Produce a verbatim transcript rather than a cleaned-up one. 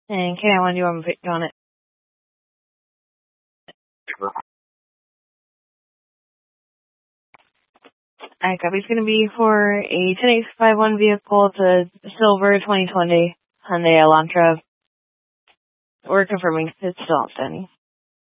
And Kenny, I want to do one pick on it. Alright, copy's going to be for a ten X fifty-one vehicle. It's a silver twenty twenty Hyundai Elantra. We're confirming it's still outstanding.